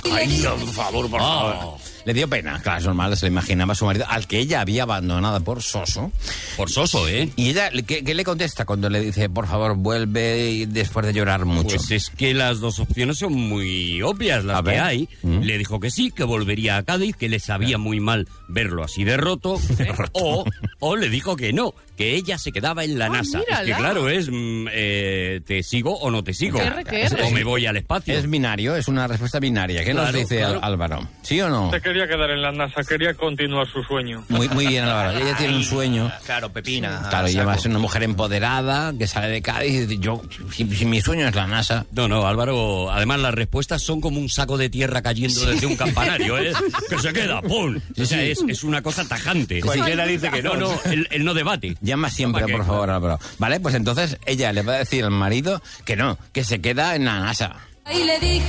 Ay, por favor, por favor. Le dio pena, claro, es normal, se le imaginaba a su marido, al que ella había abandonado por soso. Por soso, ¿eh? Y ella, ¿qué le contesta cuando le dice, por favor, vuelve después de llorar mucho? Pues es que las dos opciones son muy obvias, las que hay. Le dijo que sí, que volvería a Cádiz, que le sabía muy mal verlo así de roto, o le dijo que no, que ella se quedaba en la NASA. Mírala. Es que claro, es te sigo o no te sigo. O me voy al espacio. Es binario, es una respuesta binaria. ¿Qué nos dice Álvaro? ¿Sí o no? Se quería quedar en la NASA, quería continuar su sueño. Muy bien, Álvaro. Ella tiene un sueño. Claro, Pepina. Claro, ella va a ser una mujer empoderada, que sale de Cádiz y dice, yo, si mi sueño es la NASA. No, Álvaro, además las respuestas son como un saco de tierra cayendo desde un campanario, ¿eh? Que se queda, ¡pum! O sea, es una cosa tajante. Cualquiera dice que no. No, él no debate. Llama siempre, por favor, Álvaro. Vale, pues entonces ella le va a decir al marido que no, que se queda en la NASA. Y le dije